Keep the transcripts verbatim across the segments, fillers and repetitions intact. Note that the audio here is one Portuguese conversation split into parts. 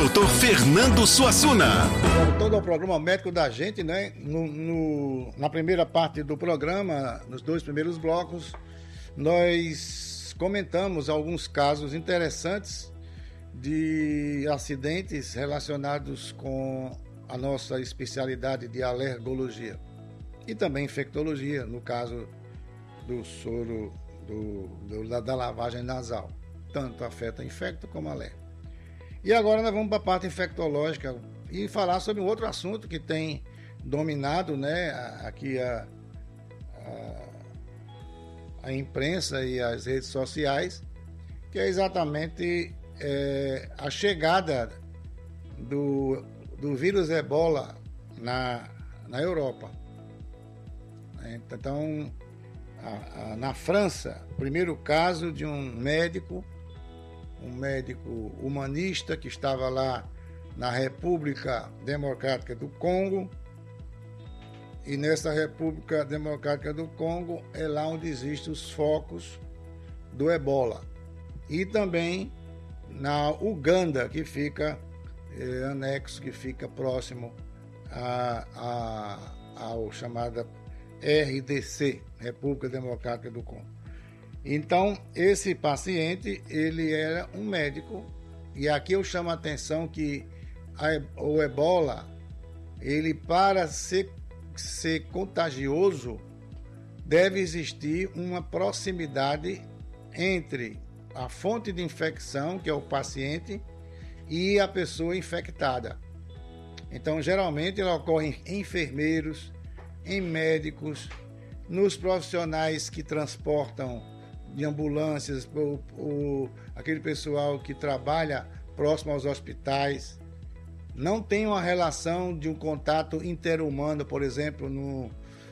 doutor Fernando Suassuna. Voltando ao programa médico da gente, né? No, no, na primeira parte do programa, nos dois primeiros blocos, nós comentamos alguns casos interessantes de acidentes relacionados com a nossa especialidade de alergologia e também infectologia, no caso do soro do, do, da, da lavagem nasal. Tanto afeta infecto como alérgico. E agora nós vamos para a parte infectológica e falar sobre um outro assunto que tem dominado, né, aqui a, a, a imprensa e as redes sociais, que é exatamente é, a chegada do, do vírus Ebola na, na Europa. Então, a, a, na França, primeiro caso de um médico um médico humanista que estava lá na República Democrática do Congo, e nessa República Democrática do Congo é lá onde existem os focos do Ebola. E também na Uganda, que fica é, anexo, que fica próximo a, a, ao chamada R D C, República Democrática do Congo. Então, esse paciente, ele era um médico, e aqui eu chamo a atenção que a, o Ebola, ele para ser, ser contagioso, deve existir uma proximidade entre a fonte de infecção, que é o paciente, e a pessoa infectada. Então, geralmente, ela ocorre em enfermeiros, em médicos, nos profissionais que transportam de ambulâncias, o, o, aquele pessoal que trabalha próximo aos hospitais. Não tem uma relação de um contato interhumano, por exemplo, no,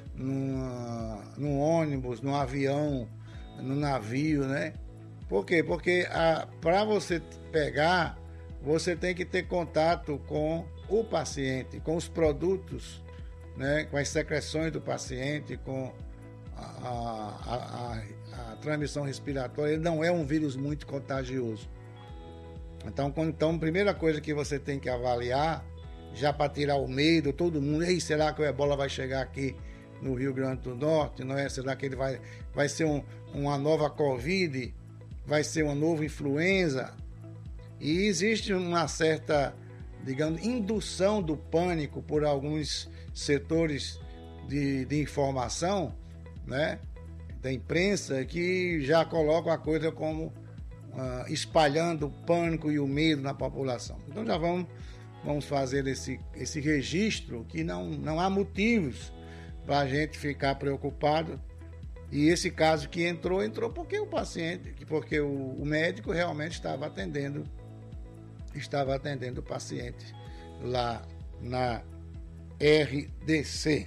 no, no ônibus, no avião, no navio, né? Por quê? Porque para você pegar, você tem que ter contato com o paciente, com os produtos, né? Com as secreções do paciente, com a, a, a, a transmissão respiratória. Ele não é um vírus muito contagioso. Então, quando, então, a primeira coisa que você tem que avaliar, já para tirar o medo, todo mundo, ei, será que o Ebola vai chegar aqui no Rio Grande do Norte? Não é? Será que ele vai, vai ser um, uma nova Covid? Vai ser uma nova influenza? E existe uma certa, digamos, indução do pânico por alguns setores de, de informação, né, da imprensa, que já colocam a coisa como uh, espalhando o pânico e o medo na população. Então já vamos, vamos fazer esse, esse registro, que não, não há motivos para a gente ficar preocupado. E esse caso que entrou, entrou porque o paciente, porque o, o médico realmente estava atendendo, estava atendendo o paciente lá na R D C.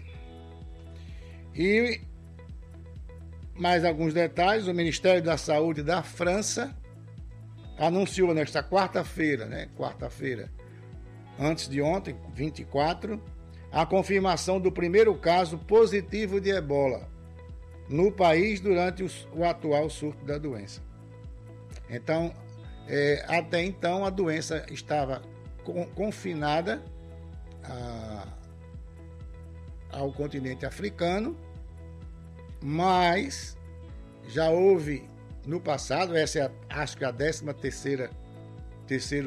E mais alguns detalhes: o Ministério da Saúde da França anunciou nesta quarta-feira, né, quarta-feira, antes de ontem, vinte e quatro, a confirmação do primeiro caso positivo de Ebola no país durante o, o atual surto da doença. Então, é, até então, a doença estava com, confinada a, ao continente africano, mas já houve no passado, essa é a, acho que a décima terceira, terceiro